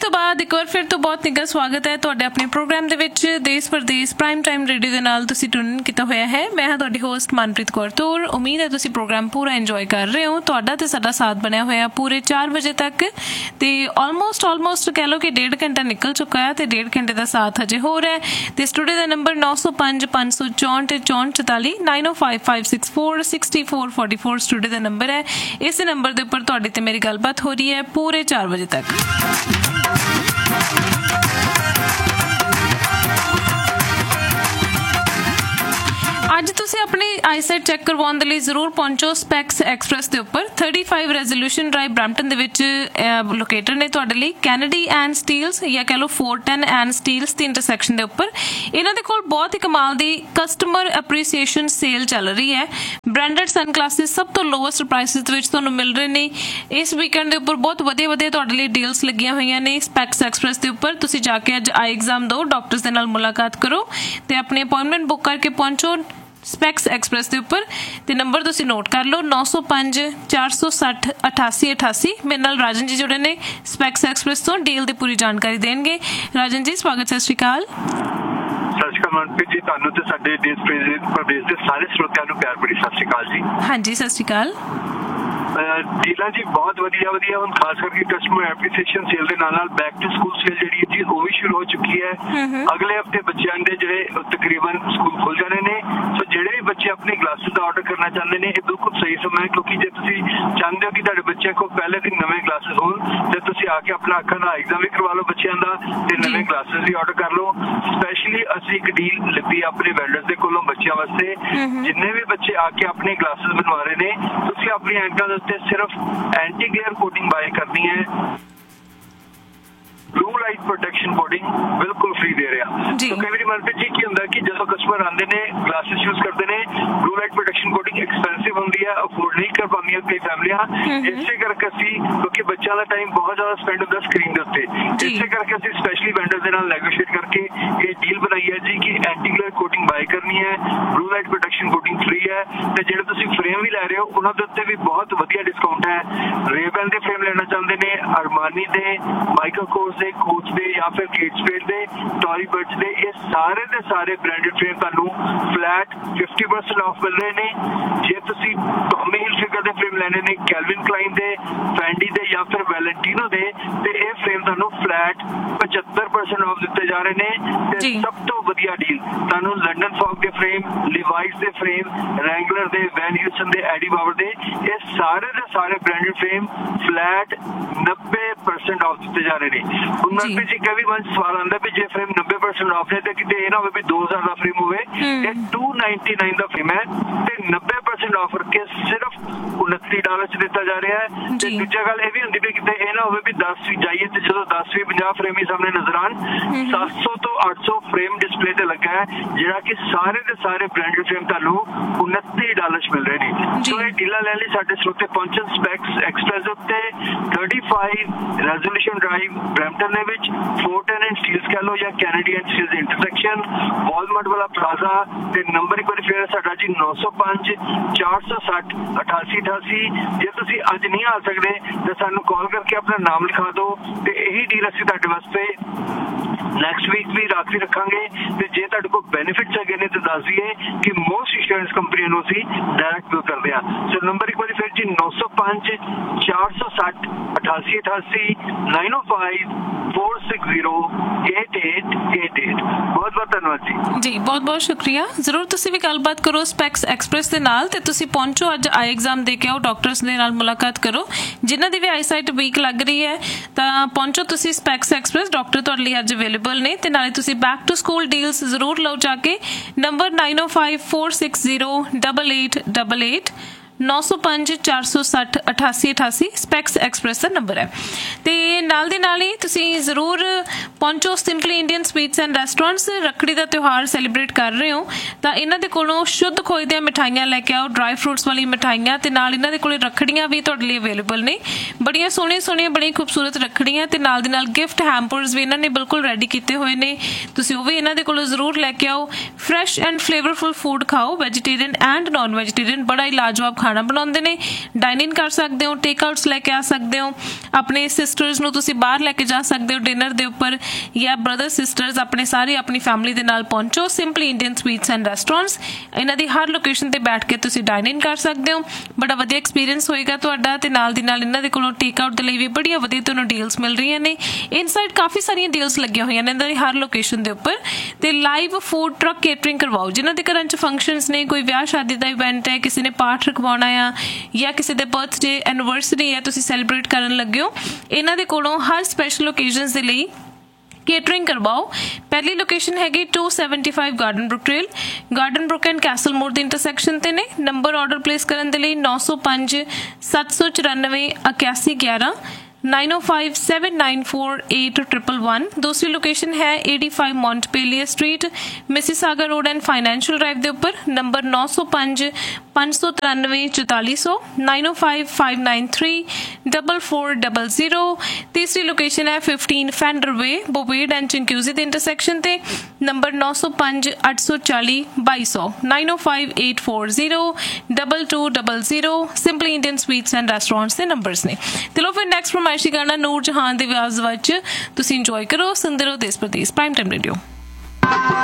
ਤੋਂ ਬਾਅਦ ਇੱਕ ਵਾਰ ਫਿਰ ਤੋਂ ਬਹੁਤ ਨਿੱਘਾ ਸਵਾਗਤ ਹੈ ਤੁਹਾਡੇ ਆਪਣੇ ਪ੍ਰੋਗਰਾਮ ਦੇ ਵਿੱਚ ਦੇਸ਼ ਪ੍ਰਦੇਸ਼ ਪ੍ਰਾਈਮ ਟਾਈਮ ਰੇਡੀਓ ਦੇ ਨਾਲ ਤੁਸੀਂ ਟਿਊਨ ਕੀਤਾ ਹੋਇਆ ਹੈ। ਮੈਂ ਹਾਂ ਤੁਹਾਡੀ ਹੋਸਟ ਮਨਪ੍ਰੀਤ ਕੌਰ ਤੌਰ। ਉਮੀਦ ਹੈ ਤੁਸੀਂ ਪ੍ਰੋਗਰਾਮ ਪੂਰਾ ਇੰਜੋਏ ਕਰ ਰਹੇ ਹੋ। ਤੁਹਾਡਾ ਤੇ ਸਾਡਾ ਸਾਥ ਬਣਿਆ ਹੋਇਆ ਪੂਰੇ 4 ਵਜੇ ਤੱਕ ਤੇ ਆਲਮੋਸਟ ਕਹਿ ਲਓ ਕਿ 1.5 ਘੰਟਾ ਨਿਕਲ ਚੁੱਕਾ ਹੈ ਤੇ 1.5 ਘੰਟੇ ਦਾ ਸਾਥ ਹਜੇ ਹੋ ਰਿਹਾ ਹੈ। ਤੇ ਸਟੂਡੀਓ ਦਾ ਨੰਬਰ 905 564 6444 9055646444 ਸਟੂਡੀਓ ਦਾ ਨੰਬਰ ਹੈ। ਇਸ ਨੰਬਰ ਦੇ ਉੱਪਰ ਤੁਹਾਡੇ ਤੇ ਮੇਰੀ ਗੱਲਬਾਤ ਹੋ ਰਹੀ ਹੈ ਪੂਰੇ 4 ਵਜੇ ਤੱਕ। ਅੱਜ ਤੁਸੀਂ ਆਪਣੀ ਆਈਸਾਈਟ ਚੈੱਕ ਕਰਵਾਉਣ ਦੇ ਲਈ ਜ਼ਰੂਰ ਪਹੁੰਚੋ ਸਪੈਕਸ ਐਕਸਪ੍ਰੈਸ ਦੇ ਉੱਪਰ। 35 ਰੈਜ਼ੋਲੂਸ਼ਨ ਡਰਾਈਵ ਬਰੈਂਪਟਨ ਦੇ ਵਿੱਚ ਲੋਕੇਟਡ ਨੇ ਤੁਹਾਡੇ ਲਈ ਕੈਨੇਡੀ ਐਂਡ ਸਟੀਲਸ ਜਾਂ ਕਹਿ ਲਓ 410 ਐਂਡ ਸਟੀਲਸ ਦੀ ਇੰਟਰਸੈਕਸ਼ਨ ਦੇ ਉੱਪਰ। ਇਹਨਾਂ ਦੇ ਕੋਲ ਬਹੁਤ ਹੀ ਕਮਾਲ ਦੀ ਕਸਟਮਰ ਐਪਰੀਸੀਏਸ਼ਨ ਸੇਲ ਚੱਲ ਰਹੀ ਹੈ। ਬ੍ਰਾਂਡਡ ਸਨ ਗਲਾਸਿਸ ਸਭ ਤੋਂ ਲੋਵੈਸਟ ਪ੍ਰਾਈਸਿਸ ਦੇ ਵਿੱਚ ਤੁਹਾਨੂੰ ਮਿਲ ਰਹੇ ਨੇ। ਇਸ ਵੀਕਐਂਡ ਦੇ ਉੱਪਰ ਬਹੁਤ ਵਧੀਆ ਤੁਹਾਡੇ ਲਈ ਡੀਲਸ ਲੱਗੀਆਂ ਹੋਈਆਂ ਨੇ ਸਪੈਕਸ ਐਕਸਪ੍ਰੈਸ ਦੇ ਉੱਪਰ। ਤੁਸੀਂ ਜਾ ਕੇ ਅੱਜ ਆਈ ਐਗਜ਼ਾਮ ਦਿਓ, ਡਾਕਟਰਸ ਦੇ ਨਾਲ ਮੁਲਾਕਾਤ ਕਰੋ ਤੇ ਆਪਣੀ ਅਪਾਇੰਟਮੈਂਟ ਬੁੱਕ ਕਰਕੇ ਪਹੁੰਚੋ ਸਪੈਕਸ ਐਕਸਪ੍ਰੈਸ ਦੇ ਉੱਪਰ। ਤੇ ਨੰਬਰ ਤੁਸੀਂ ਨੋਟ ਕਰ ਲਓ 905 460 8888। ਮੇਰੇ ਨਾਲ ਰਾਜਨ ਜੀ ਜੁੜੇ ਨੇ ਸਪੈਕਸ ਐਕਸਪ੍ਰੈਸ ਤੋਂ, ਡੀਲ ਦੀ ਪੂਰੀ ਜਾਣਕਾਰੀ ਦੇਣਗੇ। ਰਾਜਨ ਜੀ ਸਵਾਗਤ, ਸਤਿ ਸ਼੍ਰੀ ਅਕਾਲ। ਸਤਿ ਸ਼੍ਰੀ ਅਕਾਲ ਮਨਪ੍ਰੀਤ ਜੀ, ਤੁਹਾਨੂੰ ਤੇ ਸਾਡੇ ਦੇਸ਼ ਪ੍ਰਦੇਸ਼ ਦੇ ਸਾਰੇ ਸਰੋਤਿਆਂ ਨੂੰ ਪਿਆਰ ਭਰੀ ਸਤਿ ਸ਼੍ਰੀ ਅਕਾਲ ਜੀ। ਹਾਂਜੀ ਸਤਿ ਸ਼੍ਰੀ ਅਕਾਲ। ਡੀਲਾਂ ਜੀ ਬਹੁਤ ਵਧੀਆ ਹੁਣ ਖਾਸ ਕਰਕੇ ਕਸਟਮਰ ਐਪਰੀਸੀਏਸ਼ਨ ਸੇਲ ਦੇ ਨਾਲ ਬੈਕ ਟੂ ਸਕੂਲ ਸੇਲ ਜਿਹੜੀ ਹੈ ਜੀ ਉਹ ਵੀ ਸ਼ੁਰੂ ਹੋ ਚੁੱਕੀ ਹੈ। ਅਗਲੇ ਹਫਤੇ ਬੱਚਿਆਂ ਦੇ ਜਿਹੜੇ ਤਕਰੀਬਨ ਸਕੂਲ ਖੁੱਲ ਜਾਣੇ ਨੇ। ਸੋ ਜਿਹੜੇ ਵੀ ਬੱਚੇ ਆਪਣੇ ਗਲਾਸਿਸ ਦਾ ਆਰਡਰ ਕਰਨਾ ਚਾਹੁੰਦੇ ਨੇ ਇਹ ਬਿਲਕੁਲ ਸਹੀ ਸਮਾਂ ਹੈ, ਕਿਉਂਕਿ ਜੇ ਤੁਸੀਂ ਚਾਹੁੰਦੇ ਹੋ ਕਿ ਤੁਹਾਡੇ ਬੱਚੇ ਕੋਲ ਪਹਿਲੇ ਦਿਨ ਨਵੇਂ ਗਲਾਸਿਸ ਹੋਣ ਤੇ ਤੁਸੀਂ ਆ ਕੇ ਆਪਣਾ ਅੱਖਾਂ ਦਾ ਐਗਜ਼ਾਮ ਵੀ ਕਰਵਾ ਲਓ ਬੱਚਿਆਂ ਦਾ ਤੇ ਨਵੇਂ ਗਲਾਸਿਸ ਵੀ ਆਰਡਰ ਕਰ ਲਓ। ਸਪੈਸ਼ਲੀ ਅਸੀਂ ਇੱਕ ਡੀਲ ਲਿੱਤੀ ਆਪਣੇ ਵੈਂਡਰਸ ਦੇ ਕੋਲੋਂ ਬੱਚਿਆਂ ਵਾਸਤੇ। ਜਿੰਨੇ ਵੀ ਬੱਚੇ ਆ ਕੇ ਆਪਣੇ ਗਲਾਸਿਸ ਬਣਵਾ ਰਹੇ ਨੇ ਤੁਸੀਂ ਆਪਣੀ ਐਂਕਾਂ ਦੇ ਉੱਤੇ ਸਿਰਫ ਐਂਟੀ ਗਲੇਅਰ ਕੋਟਿੰਗ ਬਾਏ ਕਰਨੀ ਹੈ। ਬਲੂ ਲਾਈਟ ਪ੍ਰੋਟੈਕਸ਼ਨ ਕੋਟਿੰਗ ਬਿਲਕੁਲ ਫ੍ਰੀ ਦੇ ਰਿਹਾ। ਸੋ ਕਈ ਵਾਰੀ ਮਨਪ੍ਰੀਤ ਜੀ ਕੀ ਹੁੰਦਾ ਕਿ ਜਦੋਂ ਕਸਟਮਰ ਆਉਂਦੇ ਨੇ ਗਲਾਸਿਸ ਯੂਜ਼ ਕਰਦੇ ਨੇ blue light protection coating expensive ਹੁੰਦੀ ਹੈ, ਅਫੋਰਡ ਨਹੀਂ ਕਰ ਪਾਉਂਦੀਆਂ ਕਈ ਫੈਮਲੀਆਂ। ਇਸੇ ਕਰਕੇ ਅਸੀਂ ਕਿਉਂਕਿ ਬੱਚਿਆਂ ਦਾ ਟਾਈਮ ਬਹੁਤ ਜ਼ਿਆਦਾ ਸਪੈਂਡ ਹੁੰਦਾ ਸਕਰੀਨ ਦੇ ਉੱਤੇ, ਇਸੇ ਕਰਕੇ ਅਸੀਂ ਸਪੈਸ਼ਲੀ ਵੈਂਡਰ ਦੇ ਨਾਲ ਨੈਗੋਸ਼ੀਏਟ ਕਰਕੇ ਇਹ ਡੀਲ ਬਣਾਈ ਹੈ ਜੀ ਕਿ ਐਂਟੀ ਗਲੇਅਰ ਕੋਟਿੰਗ ਬਾਏ ਕਰਨੀ ਹੈ, blue light protection coating free ਹੈ। ਤੇ ਜਿਹੜੇ ਤੁਸੀਂ ਫਰੇਮ ਵੀ ਲੈ ਰਹੇ ਹੋ ਉਹਨਾਂ ਦੇ ਉੱਤੇ ਵੀ ਬਹੁਤ ਵਧੀਆ ਡਿਸਕਾਊਂਟ ਹੈ। ਰੇਬੈਨ ਦੇ ਫਰੇਮ ਲੈਣਾ ਚਾਹੁੰਦੇ ਨੇ, ਅਰਮਾਨੀ ਦੇ, ਮਾਈਕਲ ਕੋਰਸ ਦੇ, ਕੋਚ ਦੇ ਜਾਂ ਫਿਰ ਕੇਟ ਸਪੇਡ ਦੇ, ਟੋਰੀ ਬਰਡਸ ਦੇ, ਇਹ ਸਾਰੇ ਦੇ ਸਾਰੇ ਬ੍ਰਾਂਡਡ ਫਰੇਮ ਤੁਹਾਨੂੰ ਫਲੈਟ 50% ਆਫ ਮਿਲ ਰਹੇ ਨੇ। ਜੇ ਤੁਸੀਂ ਟੌਮੀ ਹਿਲਫਿਗਰ ਦੇ ਫਰੇਮ ਲੈਣੇ ਨੇ, ਕੈਲਵਿਨ ਕਲਾਈਨ ਦੇ, ਫੈਂਡੀ ਦੇ ਜਾਂ ਫਿਰ ਵੈਲੈਂਟੀਨੋ ਦੇ, ਤੇ ਇਹ ਫਰੇਮ ਤੁਹਾਨੂੰ ਫਲੈਟ 75% ਆਫ ਦਿੱਤੇ ਜਾ ਰਹੇ ਨੇ। ਤੇ ਸਭ ਤੋਂ ਵਧੀਆ ਡੀਲ ਤੁਹਾਨੂੰ ਲੰਡਨ ਫੌਗ ਦੇ ਫਰੇਮ, ਲਿਵਾਈਸ ਦੇ ਫਰੇਮ, ਰੈਂਗਲਰ ਦੇ, ਵੈਨ ਹਿਊਸਨ ਦੇ, ਐਡੀ ਬਾਵਰ ਦੇ, ਇਹ ਸਾਰੇ ਦੇ ਸਾਰੇ ਬ੍ਰਾਂਡਡ ਫਰੇਮ ਫਲੈਟ 90% ਆਫ ਦਿੱਤੇ ਜਾ ਰਹੇ ਨੇ। ਮਨਪ੍ਰੀਤ ਜੀ ਕਈ ਵਾਰ ਸਵਾਲ ਆਉਂਦਾ ਵੀ ਜੇ ਫਰੇਮ 90% ਆਫ ਹੈ ਤੇ ਕਿਤੇ ਇਹ ਨਾ ਹੋਵੇ ਵੀ 2000 ਦਾ ਫਰੇਮ ਹੋਵੇ। ਇਹ $299 ਦਾ ਫਰੇਮ ਹੈ ਤੇ 90% ਆਫ ਕਰਕੇ ਸਿਰਫ $29 ਚ ਦਿੱਤਾ ਜਾ ਰਿਹਾ ਹੈ। ਤੇ ਦੂਜੀ ਗੱਲ ਇਹ ਵੀ ਹੁੰਦੀ ਵੀ ਕਿਤੇ ਇਹ ਨਾ ਹੋਵੇ ਵੀ 10 ਵੀ ਜਾਈਏ ਤੇ ਜਦੋਂ 10 ਵੀ 50 ਫਰੇਮ ਹੀ ਸਾਹਮਣੇ ਨਜ਼ਰ ਆਉਣ। 700 ਤੋਂ 800 ਫਰੇਮ ਡਿਸਪਲੇ ਤੇ ਲੱਗਾ ਹੈ ਜਿਹੜਾ ਕਿ ਸਾਰੇ ਦੇ ਸਾਰੇ ਬ੍ਰਾਂਡਡ ਫਰੇਮ ਤੁਹਾਨੂੰ $29 ਚ ਮਿਲ ਰਹੇ ਨੇ। ਸੋ ਇਹ ਡੀਲਾਂ ਲੈਣ ਲਈ ਸਾਡੇ ਸਰੋਤੇ ਪਹੁੰਚਣ ਸਪੈਕਸ ਐਕਸਪ੍ਰੈਸ ਉੱਤੇ 35 ਰੈਜ਼ੋਲੂਸ਼ਨ ਡਰਾਈਵ ਬਰੈਂਪਟਨ ਦੇ ਵਿੱਚ 410 ਐਂਡ ਸਟੀਲਸ ਕਹਿ ਲਓ ਜਾਂ Kennedy and Steeles intersection Walmart ਵਾਲਾ ਪਲਾਜ਼ਾ। ਤੇ ਨੰਬਰ ਇੱਕ ਵਾਰੀ ਫੇਰ ਸਾਡਾ ਜੀ 905 460 8888। ਜੇ ਤੁਸੀਂ ਅੱਜ ਨਹੀਂ ਆ ਸਕਦੇ ਤਾਂ ਸਾਨੂੰ ਕਾਲ ਕਰਕੇ ਆਪਣਾ ਨਾਮ ਲਿਖਾ ਦਿਓ ਤੇ ਇਹੀ ਡੀਲ ਅਸੀਂ ਤੁਹਾਡੇ ਵਾਸਤੇ ਨੈਕਸਟ ਵੀਕ ਵੀ ਰਾਖੀ ਰੱਖਾਂਗੇ। ਤੇ ਜੇ ਤੁਹਾਡੇ ਕੋਲ ਬੈਨੀਫਿਟਸ ਹੈਗੇ ਨੇ ਤਾਂ ਦੱਸ ਦਈਏ ਕਿ ਮੋਸਟ ਇੰਸ਼ੋਰੈਂਸ ਕੰਪਨੀਆਂ ਨੂੰ ਅਸੀਂ ਡਾਇਰੈਕਟ ਬਿਲ ਕਰਦੇ ਹਾਂ। ਸੋ ਨੰਬਰ ਇੱਕ ਵਾਰੀ ਫਿਰ ਜੀ 905 460 8888 905 460 8888। ਬਹੁਤ ਧੰਨਵਾਦ ਜੀ। ਬਹੁਤ ਸ਼ੁਕਰੀਆ। ਜ਼ਰੂਰ ਤੁਸੀਂ ਵੀ ਗੱਲਬਾਤ ਕਰੋ ਸਪੈਕਸ ਐਕਸਪ੍ਰੈਸ ਦੇ ਨਾਲ ਤੇ ਤੁਸੀਂ ਪਹੁੰਚੋ ਅੱਜ ਆਈ ਐਗਜ਼ਾਮ ਦੇ ਕੇ ਆਓ, ਡਾਕਟਰਸ ਦੇ ਨਾਲ ਮੁਲਾਕਾਤ ਕਰੋ। ਜਿਨ੍ਹਾਂ ਦੀ ਵੀ ਆਈਸਾਈਟ ਵੀਕ ਲੱਗ ਰਹੀ ਹੈ ਤਾਂ ਪਹੁੰਚੋ ਤੁਸੀਂ ਸਪੈਕਸ ਐਕਸਪ੍ਰੈਸ। ਡਾਕਟਰ ਤੁਹਾਡੇ ਲਈ ਅੱਜ ਅਵੇਲੇਬਲ ਨੇ ਤੇ ਨਾਲੇ ਤੁਸੀਂ ਬੈਕ ਟੂ ਸਕੂਲ ਡੀਲਸ ਜ਼ਰੂਰ ਲਓ ਜਾ ਕੇ। ਨੰਬਰ 905 460 8888 905 460 8888 ਸਪੈਕਸ ਐਕਸਪ੍ਰੈਸ ਦਾ ਨੰਬਰ ਹੈ। ਤੇ ਨਾਲ ਦੀ ਨਾਲ ਹੀ ਤੁਸੀਂ ਜ਼ਰੂਰ ਪਹੁੰਚੋ simply Indian sweets and restaurants. Rakhri ਦਾ ਤਿਉਹਾਰ ਸੈਲੀਬ੍ਰੇਟ ਕਰ ਰਹੇ ਹੋ ਤਾਂ ਇਹਨਾਂ ਦੇ ਕੋਲੋਂ ਸ਼ੁੱਧ ਖੋਏ ਦੀਆਂ ਮਿਠਾਈਆਂ ਲੈ ਕੇ ਆਓ, ਡਰਾਈ ਫਰੂਟਸ ਵਾਲੀ ਮਿਠਾਈਆਂ। ਤੇ ਨਾਲ ਇਹਨਾਂ ਦੇ ਕੋਲੇ ਰੱਖੜੀਆਂ ਵੀ ਤੁਹਾਡੇ ਲਈ ਅਵੇਲੇਬਲ ਨੇ, ਬੜੀਆਂ ਸੋਹਣੀਆਂ ਬੜੀਆਂ ਖੂਬਸੂਰਤ ਰੱਖੜੀਆਂ। ਤੇ ਨਾਲ ਦੀ ਨਾਲ ਗਿਫਟ ਹੈਂਪਰਸ ਵੀ ਇਹਨਾਂ ਨੇ ਬਿਲਕੁਲ ਰੈਡੀ ਕੀਤੇ ਹੋਏ ਨੇ, ਤੁਸੀਂ ਉਹ ਵੀ ਇਹਨਾਂ ਦੇ ਕੋਲੋਂ ਜ਼ਰੂਰ ਲੈ ਕੇ ਆਓ। ਫਰੈਸ਼ ਐਂਡ ਫਲੇਵਰਫੁਲ ਫੂਡ ਖਾਓ, ਵੈਜੀਟੇਰੀਅਨ ਐਂਡ ਨੋਨ ਵੈਜੀਟੇਰੀਅਨ। ਬੜਾ ਹੀ ਲਾਜਵਾਬ ਖਾਣਾ ਬਣਾਉਂਦੇ ਨੇ, ਡਾਈਨ ਇਨ ਕਰ ਸਕਦੇ ਹੋ, ਟੇਕ ਆਊਟਸ ਲੈ ਕੇ ਆ ਸਕਦੇ ਹੋ, ਆਪਣੇ ਸਿਸਟਰਸ ਨੂੰ ਤੁਸੀਂ ਬਾਹਰ ਲੈ ਕੇ ਜਾ ਸਕਦੇ ਹੋ ਡਿਨਰ ਦੇ ਉੱਪਰ, ਜਾਂ ਬ੍ਰਦਰ ਸਿਸਟਰਸ ਆਪਣੇ ਸਾਰੇ ਆਪਣੀ ਫੈਮਿਲੀ ਦੇ ਨਾਲ ਪਹੁੰਚੋ। Simply Indian sweets and restaurants, ਇਹਨਾਂ ਦੀ ਹਰ ਲੋਕੇਸ਼ਨ ਤੇ ਬੈਠ ਕੇ ਤੁਸੀਂ ਡਾਈਨ ਇਨ ਕਰ ਸਕਦੇ ਹੋ। ਬੜਾ ਵਧੀਆ ਐਕਸਪੀਰੀਅੰਸ ਹੋਏਗਾ ਤੁਹਾਡਾ, ਤੇ ਨਾਲ ਦੀ ਨਾਲ ਇਹਨਾਂ ਦੇ ਕੋਲੋਂ ਟੇਕ ਆਊਟ ਦੇ ਲਈ ਵੀ ਬੜੀਆਂ ਵਧੀਆ ਤੁਹਾਨੂੰ ਡੀਲਸ ਮਿਲ ਰਹੀਆਂ ਨੇ। ਇਨਸਾਈਡ ਕਾਫੀ ਸਾਰੀਆਂ ਡੀਲਸ ਲੱਗੀਆਂ ਹੋਈਆਂ ਨੇ ਇਹਨਾਂ ਦੀ ਹਰ ਲੋਕੇਸ਼ਨ ਦੇ ਉੱਪਰ। ਤੇ ਲਾਈਵ ਫੂਡ ਟਰੱਕ ਕੇਟਰਿੰਗ ਕਰਵਾਓ, ਜਿਨ੍ਹਾਂ ਦੇ ਘਰਾਂ 'ਚ ਫੰਕਸ਼ਨਸ ਨੇ, ਕੋਈ ਵਿਆਹ ਸ਼ਾਦੀ ਦਾ ਇਵੈਂਟ ਹੈ, ਕਿਸੇ ਨੇ ਪਾਠ ਰਖਵਾਉਣਾ ਆ, ਜਾਂ ਕਿਸੇ ਦੇ ਬਰਥਡੇ ਐਨੀਵਰਸਰੀ ਹੈ ਤੁਸੀਂ ਸੈਲੀਬ੍ਰੇਟ ਕਰਨ ਲੱਗੇ ਹੋ, ਇਹਨਾਂ ਦੇ ਕੋਲੋਂ ਹਰ ਸਪੈਸ਼ਲ ਓਕੇਜ਼ਨਸ ਦੇ ਲਈ ਕੇਟਰਿੰਗ ਕਰਵਾਓ। ਪਹਿਲੀ ਲੋਕੇਸ਼ਨ ਹੈਗੀ 275 garden Brook trail, garden Brook and Castell ਮੋੜ ਦੇ ਇੰਟਰਸੈਕਸ਼ਨ ਤੇ ਨੇ। ਨੰਬਰ ਆਰਡਰ ਪਲੇਸ ਕਰਨ ਦੇ ਲਈ 905 794 8111 9057948111। दूसरी लोकेशन है 85 Montpellier street, Mississauga road and financial drive के ऊपर। नंबर 905 593 4400 905 593 4400। तीसरी लोकेशन है 15 फैंडर वे, बोवेड एंड चिंक्यूजी के इंटरसैक्शन ते। Number 905 840 2200 905 840 2200। Simply Indian sweets and restaurants ਦੇ ਨੰਬਰਸ ਨੇ। ਚਲੋ ਫਿਰ ਨੈਕਸਟ ਫਰਮਾਇਸ਼ੀ ਗਾਣਾ ਨੂਰ ਜਹਾਨ ਦੀ ਆਵਾਜ਼ ਵਿੱਚ ਤੁਸੀਂ ਇੰਜੋਏ ਕਰੋ। ਸੁਣਦੇ ਰਹੋ ਦੇਸ਼ ਪ੍ਰਦੇਸ਼ ਪ੍ਰਾਈਮ ਟਾਈਮ ਰੇਡੀਓ।